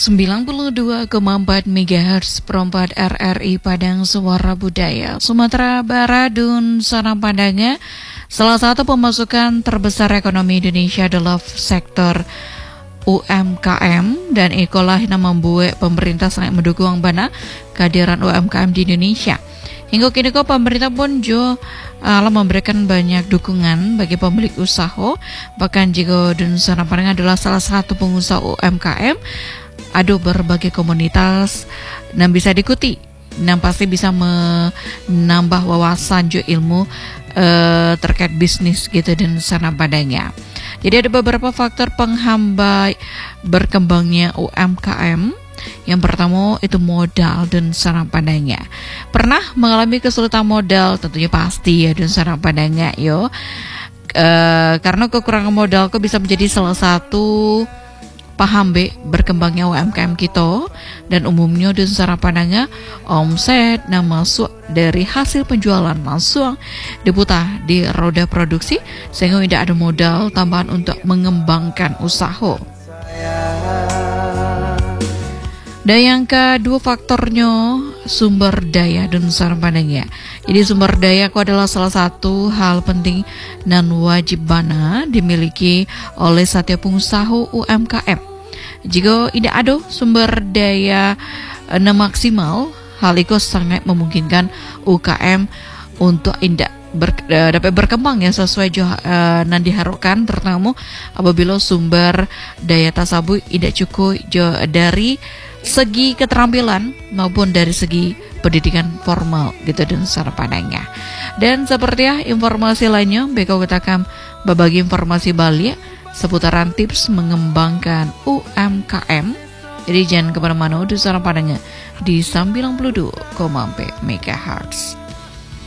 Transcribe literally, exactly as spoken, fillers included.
sembilan puluh dua koma empat megahertz perempat R R I Padang Suara Budaya Sumatera Barat dan Sana Padangnya. Salah satu pemasukan terbesar ekonomi Indonesia adalah sektor U M K M dan ikolah yang membuat pemerintah sangat mendukung bana kehadiran U M K M di Indonesia. Hingga kini kok pemerintah pun jo uh, memberikan banyak dukungan bagi pemilik usaha. Bahkan jika dan Sana Padang adalah salah satu pengusaha U M K M, ada berbagai komunitas yang bisa diikuti, dan pasti bisa menambah wawasan jo ilmu uh, terkait bisnis gitu dan Sana Padangnya. Jadi ada beberapa faktor penghambat berkembangnya U M K M. Yang pertama itu modal dan Sana Padangnya. Pernah mengalami kesulitan modal? Tentunya pasti ya dan Sana Padangnya yo. E, karena kekurangan modal kok bisa menjadi salah satu paham berkembangnya U M K M kita. Dan umumnya dan Sana Padangnya omset nah masuk dari hasil penjualan langsung diputar di roda produksi sehingga tidak ada modal tambahan untuk mengembangkan usaha. Dan yang kedua faktornya sumber daya dan Sana Padangnya. Jadi sumber daya itu adalah salah satu hal penting dan wajib bana dimiliki oleh setiap pengusaha U M K M. Jika tidak ada sumber daya na maksimal, hal itu sangat memungkinkan U K M untuk tidak ber, uh, dapat berkembang ya sesuai jo, uh, yang diharapkan, terutama apabila sumber daya tersebut tidak cukup jo, dari segi keterampilan maupun dari segi pendidikan formal gitu dan Sana Padangnya. Dan seperti ya informasi lainnya, beko kita akan berbagi informasi balik seputaran tips mengembangkan U M K M. Jadi jangan kemana-mana, di Sana Padangnya di sembilan puluh dua koma empat megahertz.